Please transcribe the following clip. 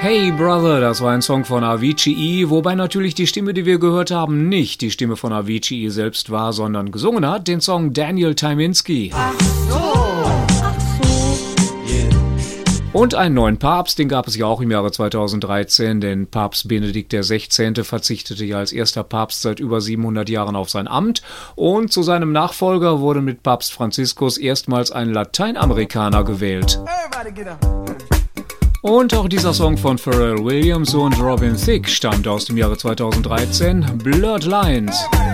Hey Brother, das war ein Song von Avicii, wobei natürlich die Stimme, die wir gehört haben, nicht die Stimme von Avicii selbst war, sondern gesungen hat den Song Daniel Tyminski. Ach so. Und einen neuen Papst, den gab es ja auch im Jahre 2013, denn Papst Benedikt XVI. Verzichtete ja als erster Papst seit über 700 Jahren auf sein Amt und zu seinem Nachfolger wurde mit Papst Franziskus erstmals ein Lateinamerikaner gewählt. Und auch dieser Song von Pharrell Williams und Robin Thicke stammt aus dem Jahre 2013, Blurred Lines.